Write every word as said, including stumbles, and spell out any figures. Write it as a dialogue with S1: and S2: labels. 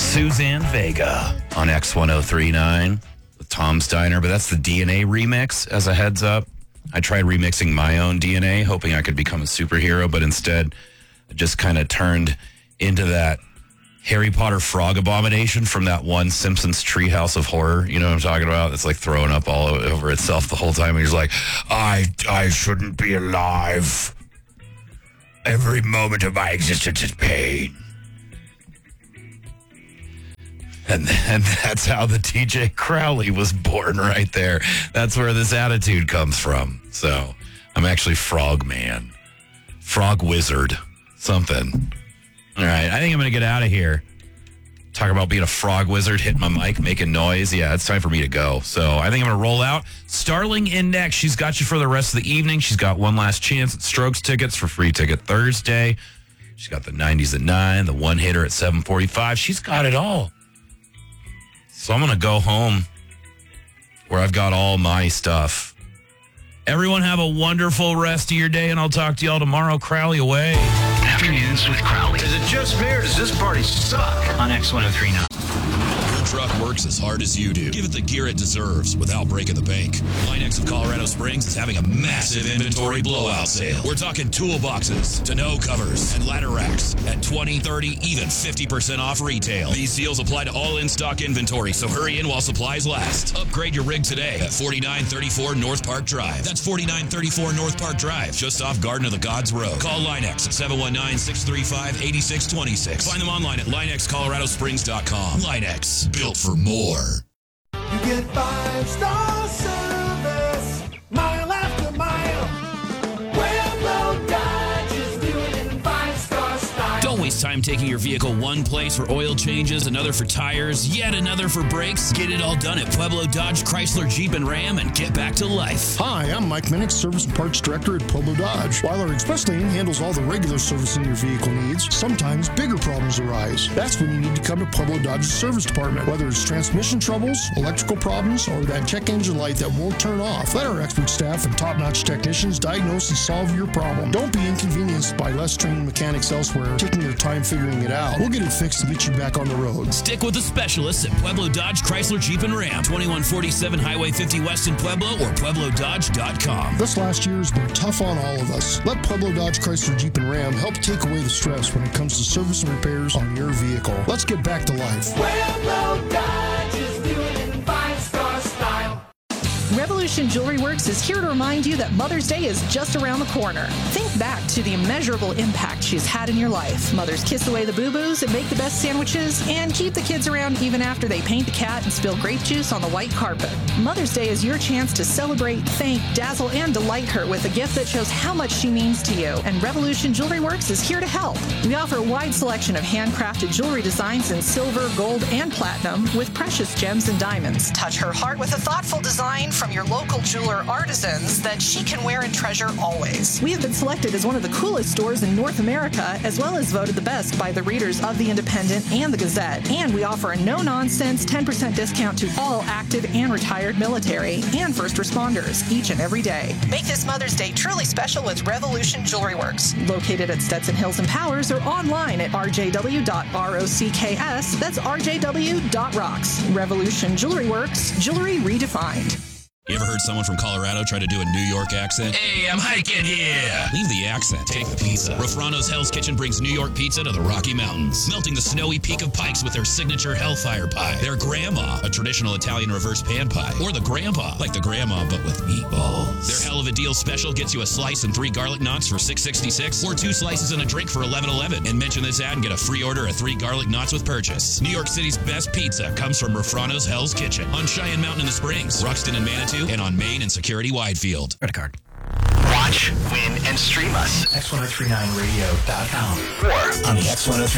S1: Suzanne Vega on X ten thirty-nine with Tom's Diner, but that's the D N A remix as a heads up. I tried remixing my own D N A, hoping I could become a superhero, but instead I just kind of turned into that Harry Potter frog abomination from that one Simpsons Treehouse of Horror. You know what I'm talking about? It's like throwing up all over itself the whole time. And he's like, I, I shouldn't be alive. Every moment of my existence is pain. And, and that's how the T J Crowley was born right there. That's where this attitude comes from. So I'm actually Frog Man. Frog Wizard. Something. All right, I think I'm going to get out of here. Talk about being a frog wizard, hitting my mic, making noise. Yeah, it's time for me to go. So I think I'm going to roll out. Starling in next. She's got you for the rest of the evening. She's got one last chance at Strokes tickets for Free Ticket Thursday. She's got the nineties at nine, the one-hitter at seven forty-five. She's got it all. So I'm going to go home where I've got all my stuff. Everyone have a wonderful rest of your day, and I'll talk to y'all tomorrow. Crowley away.
S2: Afternoons with Crowley.
S3: Is it just me, or does this party suck?
S2: On X ten thirty-nine.
S4: Your truck works as hard as you do. Give it the gear it deserves without breaking the bank. Linex of Colorado Springs is having a massive inventory blowout sale. We're talking toolboxes, tonneau covers, and ladder racks at twenty, thirty, even fifty percent off retail. These deals apply to all in-stock inventory, so hurry in while supplies last. Upgrade your rig today at forty-nine thirty-four North Park Drive. That's forty-nine thirty-four North Park Drive, just off Garden of the Gods Road. Call Linex at seven one nine, six three five, eight six two six. Find them online at Linex Colorado Springs dot com. Linex, built for more.
S5: You get five-star service, mile after mile. Pueblo Dodge is doing it in five-star style.
S4: Don't waste time taking your vehicle one place for oil changes, another for tires, yet another for brakes. Get it all done at Pueblo Dodge, Chrysler, Jeep, and Ram and get back to life.
S6: Hi, I'm Mike Minnick, Service and Parts Director at Pueblo Dodge. While our express lane handles all the regular servicing your vehicle needs, sometimes bigger problems arise. That's when you need to come to Pueblo Dodge's service department. Whether it's transmission troubles, electrical problems, or that check engine light that won't turn off, let our expert staff and top-notch technicians diagnose and solve your problem. Don't be inconvenienced by less trained mechanics elsewhere taking their time figuring it out. We'll get it fixed and get you back on the road.
S4: Stick with the specialists at Pueblo Dodge, Chrysler, Jeep, and Ram. twenty-one forty-seven Highway fifty West in Pueblo or Pueblo Dodge dot com.
S6: This last year has been tough on all of us. Let Pueblo Dodge, Chrysler, Jeep, and Ram help take away the stress when it comes to service and repairs on your vehicle. Let's get back to life.
S5: Pueblo Dodge is doing it in five-star style.
S7: Revolution Jewelry Works is here to remind you that Mother's Day is just around the corner. Think back to the immeasurable impact she's had in your life. Mothers kiss away the boo-boos and make the best sandwiches and keep the kids around even after they paint the cat and spill grape juice on the white carpet. Mother's Day is your chance to celebrate, thank, dazzle, and delight her with a gift that shows how much she means to you. And Revolution Jewelry Works is here to help. We offer a wide selection of handcrafted jewelry designs in silver, gold, and platinum with precious gems and diamonds. Touch her heart with a thoughtful design from your local jeweler artisans that she can wear and treasure always. We have been selected as one of the coolest stores in North America, as well as voted the best by the readers of The Independent and The Gazette. And we offer a no-nonsense ten percent discount to all active and retired military and first responders each and every day. Make this Mother's Day truly special with Revolution Jewelry Works, located at Stetson Hills and Powers, or online at r j w dot rocks. That's r j w dot rocks. Revolution Jewelry Works, jewelry redefined.
S4: You ever heard someone from Colorado try to do a New York accent? Hey, I'm hiking here. Leave the accent. Take the pizza. Rafrano's Hell's Kitchen brings New York pizza to the Rocky Mountains, melting the snowy peak of Pikes with their signature Hellfire Pie. Their Grandma, a traditional Italian reverse pan pie. Or the Grandpa, like the Grandma but with meatballs. Their Hell of a Deal special gets you a slice and three garlic knots for six sixty-six, or two slices and a drink for eleven eleven. And mention this ad and get a free order of three garlic knots with purchase. New York City's best pizza comes from Rafrano's Hell's Kitchen on Cheyenne Mountain in the Springs, Ruxton and Manitou, and on Main and Security Widefield.
S1: Credit card.
S2: Watch, win, and stream us. X ten thirty-nine radio dot com or on the X ten thirty-nine